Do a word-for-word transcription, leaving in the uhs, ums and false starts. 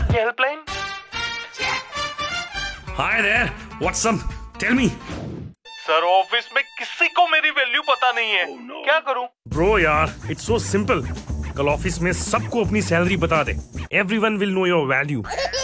ये helpline? Hi there, what's up? Tell me. Sir office में किसी को मेरी वैल्यू पता नहीं है। oh, no. क्या करूं? ब्रो यार, इट्स सो सिंपल। कल ऑफिस में सबको अपनी सैलरी बता दे। Everyone will know your value.